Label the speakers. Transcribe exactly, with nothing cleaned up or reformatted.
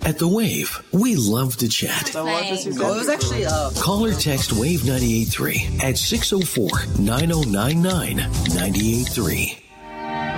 Speaker 1: At The Wave, we love to chat.
Speaker 2: So what this is, well, it was actually uh
Speaker 1: Call or text Wave ninety-eight point three at six oh four, nine oh nine nine, nine eight three.